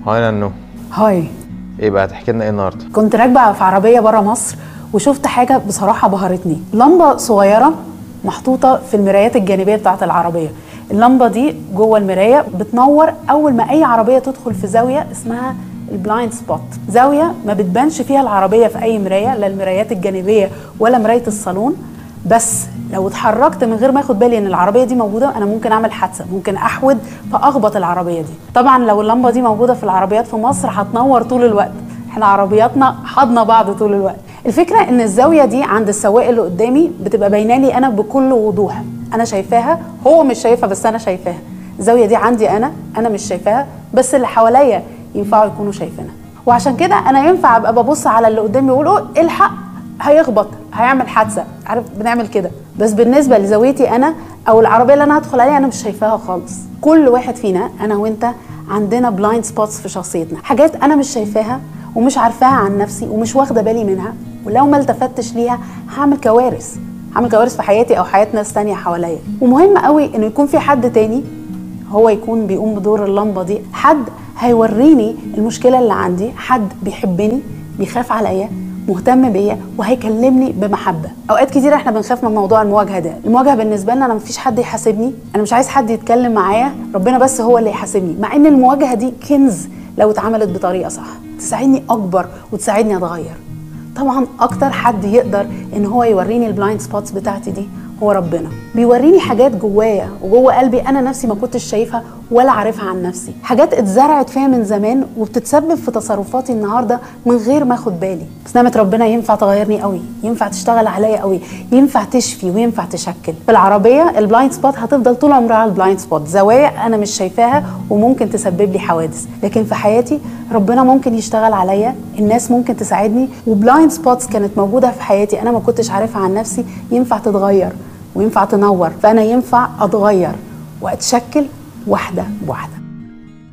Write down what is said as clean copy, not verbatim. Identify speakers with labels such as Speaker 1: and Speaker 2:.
Speaker 1: هاي نانو.
Speaker 2: هاي.
Speaker 1: ايه بقى تحكي لنا ايه النهارده؟
Speaker 2: كنت راكبه في عربيه بره مصر وشفت حاجه بصراحه بهرتني. لمبه صغيره محطوطه في المرايات الجانبيه بتاعه العربيه. اللمبه دي جوه المرايه بتنور اول ما اي عربيه تدخل في زاويه اسمها البلايند سبوت، زاويه ما بتبانش فيها العربيه في اي مرايه، لا المرايات الجانبيه ولا مرايه الصالون. بس لو اتحركت من غير ما اخد بالي ان العربيه دي موجوده انا ممكن اعمل حادثه، ممكن احود فاخبط العربيه دي. طبعا لو اللمبه دي موجوده في العربيات في مصر هتنور طول الوقت، احنا عربياتنا حاضنه بعض طول الوقت. الفكره ان الزاويه دي عند السواق اللي قدامي بتبقى باينه لي انا بكل وضوح، انا شايفاها هو مش شايفها بس انا شايفاها. الزاويه دي عندي انا مش شايفاها بس اللي حواليا ينفعوا يكونوا شايفينها. وعشان كده انا ينفع ابقى ببص على اللي قدامي واقول الحق هيخبط هيعمل حادثه، عارف بنعمل كده. بس بالنسبه لزاويتي انا او العربيه اللي انا هدخل عليها انا مش شايفاها خالص. كل واحد فينا انا وانت عندنا بلايند سبوتس في شخصيتنا، حاجات انا مش شايفاها ومش عارفاها عن نفسي ومش واخده بالي منها، ولو ما التفتش ليها هعمل كوارث، هعمل كوارث في حياتي او حياه ناس تانية حواليا. ومهم قوي انه يكون في حد تاني هو يكون بيقوم بدور اللمبه دي، حد هيوريني المشكله اللي عندي، حد بيحبني بيخاف عليا مهتم بيا وهيكلمني بمحبه. اوقات كتير احنا بنخاف من موضوع المواجهه ده. المواجهه بالنسبه لنا انا مفيش حد يحاسبني، انا مش عايز حد يتكلم معايا، ربنا بس هو اللي يحاسبني. مع ان المواجهه دي كنز لو اتعملت بطريقه صح تساعدني اكبر وتساعدني اتغير. طبعا اكتر حد يقدر ان هو يوريني البلايند سبوتس بتاعتي دي هو ربنا. بيوريني حاجات جوايا وجوه قلبي انا نفسي ما كنتش شايفها ولا عارفها عن نفسي، حاجات اتزرعت فيها من زمان وبتتسبب في تصرفاتي النهارده من غير ما اخد بالي. بس نعمه ربنا ينفع تغيرني قوي، ينفع تشتغل عليا قوي، ينفع تشفي وينفع تشكل. في العربيه البلايند سبوت هتفضل طول عمرها البلايند سبوت، زوايا انا مش شايفاها وممكن تسبب لي حوادث. لكن في حياتي ربنا ممكن يشتغل عليا، الناس ممكن تساعدني، وبلايند سبوتس كانت موجوده في حياتي انا ما كنتش عارفها عن نفسي ينفع تتغير وينفع تنور. فانا ينفع اتغير واتشكل واحده بواحده.